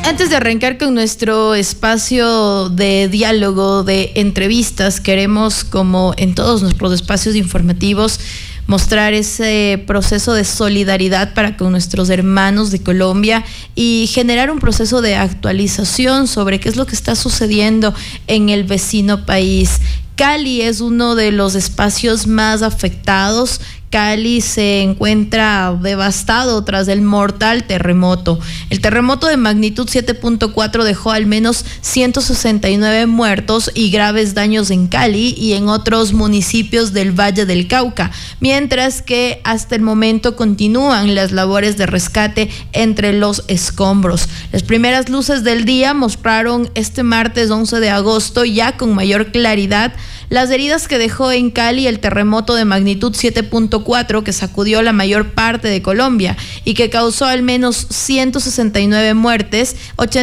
Antes de arrancar con nuestro espacio de diálogo, de entrevistas, queremos, como en todos nuestros espacios informativos, mostrar ese proceso de solidaridad para con nuestros hermanos de Colombia y generar un proceso de actualización sobre qué es lo que está sucediendo en el vecino país. Cali es uno de los espacios más afectados. Cali se encuentra devastado tras el mortal terremoto. El terremoto de magnitud 7.4 dejó al menos 169 muertos y graves daños en Cali y en otros municipios del Valle del Cauca, mientras que hasta el momento continúan las labores de rescate entre los escombros. Las primeras luces del día mostraron este martes 11 de agosto ya con mayor claridad las heridas que dejó en Cali el terremoto de magnitud 7.4 que sacudió la mayor parte de Colombia y que causó al menos 169 muertes,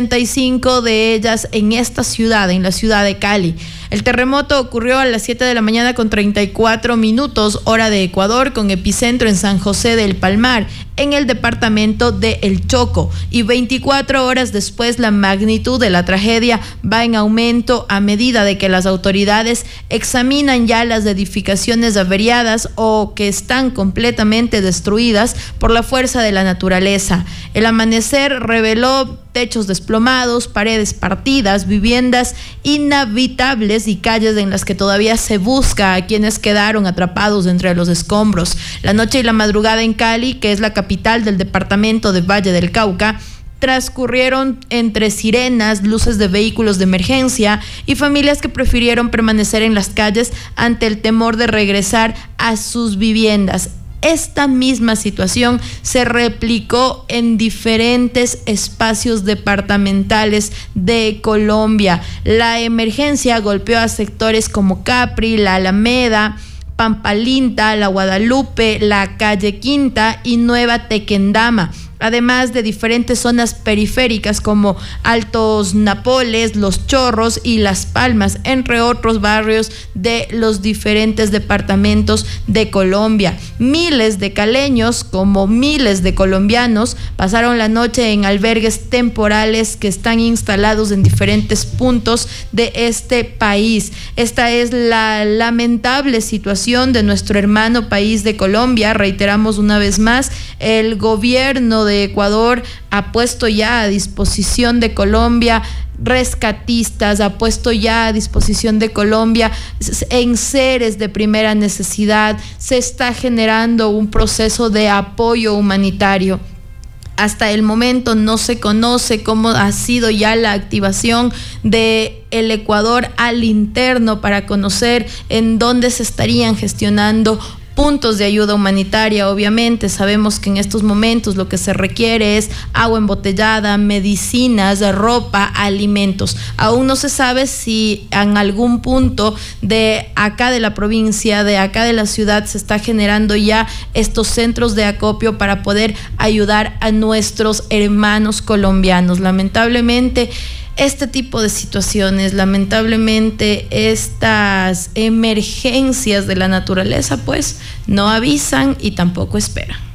85 de ellas en esta ciudad, en la ciudad de Cali. El terremoto ocurrió a las 7 de la mañana con 34 minutos, hora de Ecuador, con epicentro en San José del Palmar, en el departamento de El Choco, y 24 horas después la magnitud de la tragedia va en aumento a medida de que las autoridades examinan ya las edificaciones averiadas o que están completamente destruidas por la fuerza de la naturaleza. El amanecer reveló techos desplomados, paredes partidas, viviendas inhabitables y calles en las que todavía se busca a quienes quedaron atrapados entre los escombros. La noche y la madrugada en Cali, que es la capital del departamento de Valle del Cauca, transcurrieron entre sirenas, luces de vehículos de emergencia y familias que prefirieron permanecer en las calles ante el temor de regresar a sus viviendas. Esta misma situación se replicó en diferentes espacios departamentales de Colombia. La emergencia golpeó a sectores como Capri, La Alameda, Pampalinta, La Guadalupe, la calle Quinta y Nueva Tequendama, además de diferentes zonas periféricas como Altos Napoles, Los Chorros y Las Palmas, entre otros barrios de los diferentes departamentos de Colombia. Miles de caleños, como miles de colombianos, pasaron la noche en albergues temporales que están instalados en diferentes puntos de este país. Esta es la lamentable situación de nuestro hermano país de Colombia. Reiteramos una vez más, el gobierno de Ecuador ha puesto ya a disposición de Colombia rescatistas, ha puesto ya a disposición de Colombia enseres de primera necesidad. Se está generando un proceso de apoyo humanitario. Hasta el momento no se conoce cómo ha sido ya la activación de el Ecuador al interno para conocer en dónde se estarían gestionando puntos de ayuda humanitaria. Obviamente sabemos que en estos momentos lo que se requiere es agua embotellada, medicinas, ropa, alimentos. Aún no se sabe si en algún punto de acá de la provincia, de acá de la ciudad, se está generando ya estos centros de acopio para poder ayudar a nuestros hermanos colombianos. Lamentablemente, este tipo de situaciones, lamentablemente estas emergencias de la naturaleza, pues no avisan y tampoco esperan.